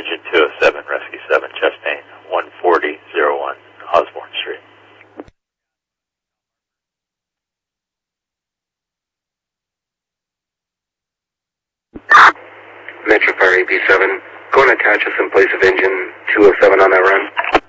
engine 207, Rescue 7, Chastain, 14001 Osborne Street. Metro Fire AP7, go and attach us in place of engine 207 on that run.